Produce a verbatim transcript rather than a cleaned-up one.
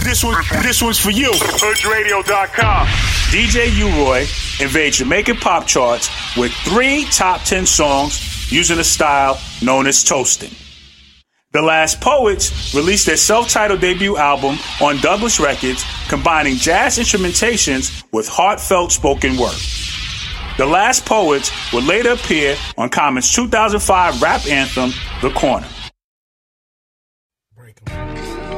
This one, this one's for you. Hood Radio dot com. D J U-Roy invades Jamaican pop charts with three top ten songs using a style known as toasting. The Last Poets released their self-titled debut album on Douglas Records, combining jazz instrumentations with heartfelt spoken word. The Last Poets would later appear on Common's two thousand five rap anthem, The Corner.